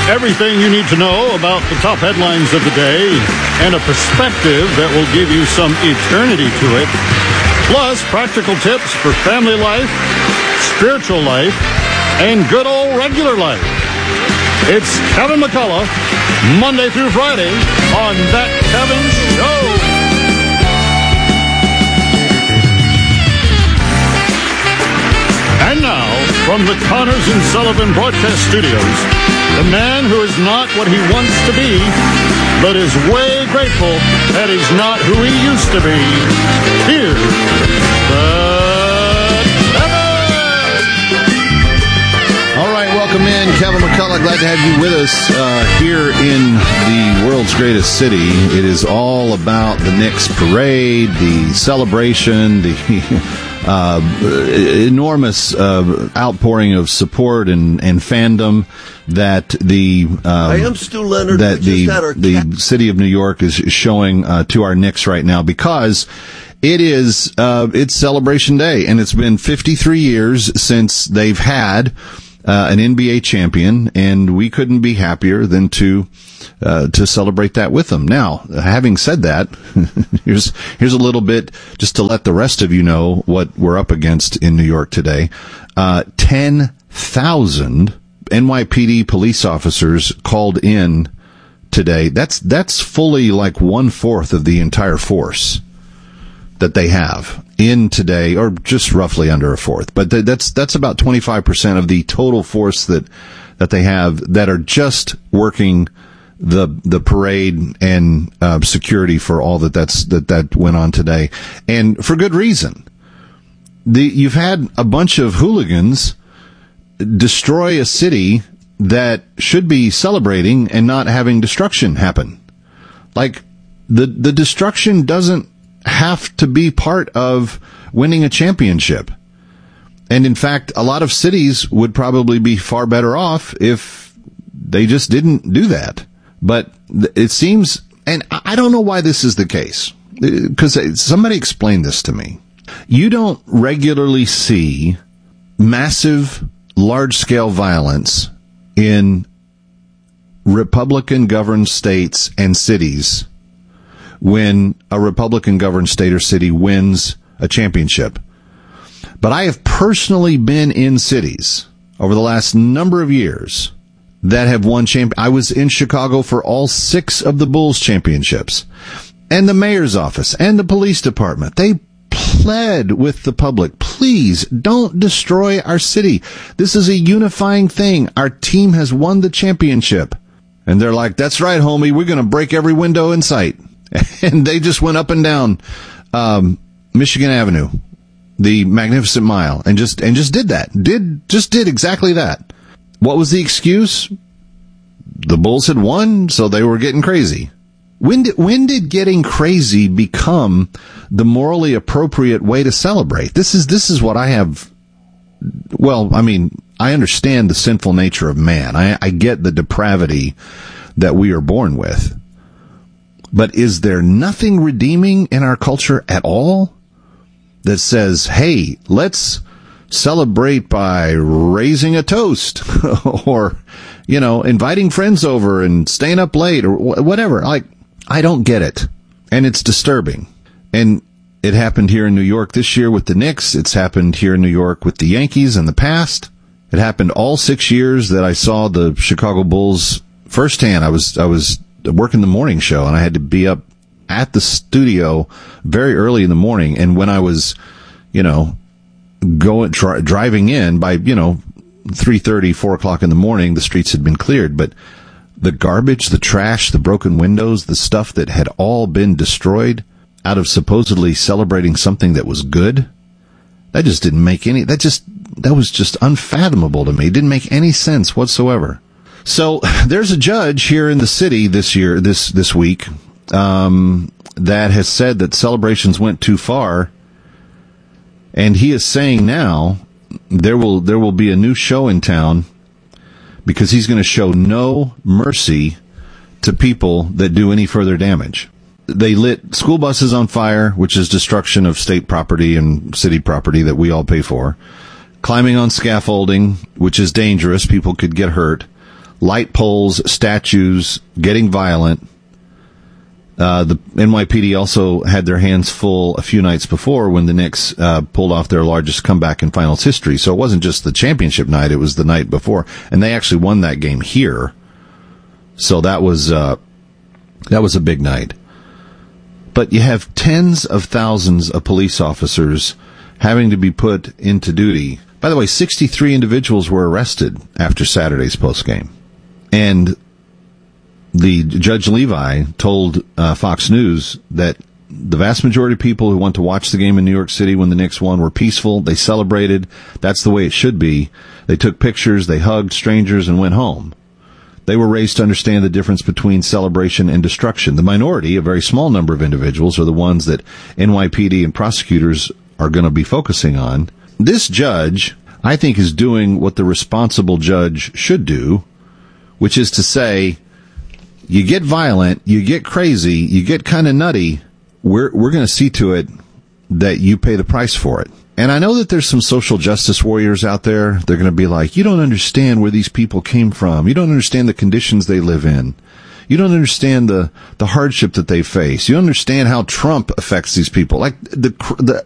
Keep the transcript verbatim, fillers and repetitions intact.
Everything you need to know about the top headlines of the day and a perspective that will give you some eternity to it. Plus, practical tips for family life, spiritual life, and good old regular life. It's Kevin McCullough, Monday through Friday on That Kevin Show. And now, from the Connors and Sullivan Broadcast Studios, the man who is not what he wants to be, but is way grateful that he's not who he used to be. Here's the Kevin! All right, welcome in, Kevin McCullough. Glad to have you with us uh, here in the world's greatest city. It is all about the Knicks parade, the celebration, the... Uh, enormous uh, outpouring of support and, and fandom that the um, I am Stu Leonard. that the the city of New York is showing uh, to our Knicks right now, because it is uh, it's Celebration Day, and it's been fifty-three years since they've had uh, an N B A champion, and we couldn't be happier than to uh, to celebrate that with them. Now, having said that, here's here's a little bit just to let the rest of you know what we're up against in New York today. Uh, ten thousand N Y P D police officers called in today. That's that's fully like one fourth of the entire force that they have in today, or just roughly under a fourth. But th- that's that's about twenty-five percent of the total force that that they have that are just working the the parade and uh, security for all that that's that that went on today, and for good reason. The you've had a bunch of hooligans destroy a city that should be celebrating and not having destruction happen. Like the the destruction doesn't have to be part of winning a championship. And in fact, a lot of cities would probably be far better off if they just didn't do that. But it seems, and I don't know why this is the case, because somebody explained this to me. You don't regularly see massive, large-scale violence in Republican-governed states and cities when a Republican-governed state or city wins a championship. But I have personally been in cities over the last number of years that have won champ. I was in Chicago for all six of the Bulls championships, and the mayor's office and the police department. They pled with the public, please don't destroy our city. This is a unifying thing. Our team has won the championship. And they're like, that's right, homie. We're going to break every window in sight. And they just went up and down um, Michigan Avenue, the Magnificent Mile, and just and just did that. Did just did exactly that. What was the excuse? The Bulls had won, so they were getting crazy. When did when did getting crazy become the morally appropriate way to celebrate? This is this is what I have. Well, I mean, I understand the sinful nature of man. I, I get the depravity that we are born with. But is there nothing redeeming in our culture at all that says, hey, let's celebrate by raising a toast or, you know, inviting friends over and staying up late or wh- whatever? Like, I don't get it. And it's disturbing. And it happened here in New York this year with the Knicks. It's happened here in New York with the Yankees in the past. It happened all six years that I saw the Chicago Bulls firsthand. I was, I was working the morning show, and I had to be up at the studio very early in the morning. And when I was, you know, going, tri- driving in by, you know, three thirty, four o'clock in the morning, the streets had been cleared. But the garbage, the trash, the broken windows, the stuff that had all been destroyed out of supposedly celebrating something that was good, that just didn't make any, that just, that was just unfathomable to me. It didn't make any sense whatsoever. So there's a judge here in the city this year, this, this week, um, that has said that celebrations went too far. And he is saying now there will, there will be a new show in town because he's going to show no mercy to people that do any further damage. They lit school buses on fire, which is destruction of state property and city property that we all pay for. Climbing on scaffolding, which is dangerous. People could get hurt. light poles, statues, getting violent. Uh, the N Y P D also had their hands full a few nights before when the Knicks uh, pulled off their largest comeback in finals history. So it wasn't just the championship night, it was the night before. And they actually won that game here. So that was uh, that was a big night. But you have tens of thousands of police officers having to be put into duty. By the way, sixty-three individuals were arrested after Saturday's postgame. And the Judge Levi told uh, Fox News that the vast majority of people who went to watch the game in New York City when the Knicks won were peaceful. They celebrated. That's the way it should be. They took pictures, they hugged strangers, and went home. They were raised to understand the difference between celebration and destruction. The minority, a very small number of individuals, are the ones that N Y P D and prosecutors are going to be focusing on. This judge, I think, is doing what the responsible judge should do, which is to say, you get violent, you get crazy, you get kind of nutty, we're we're going to see to it that you pay the price for it. And I know that there's some social justice warriors out there. They're going to be like, you don't understand where these people came from. You don't understand the conditions they live in. You don't understand the, the hardship that they face. You don't understand how Trump affects these people. Like, the the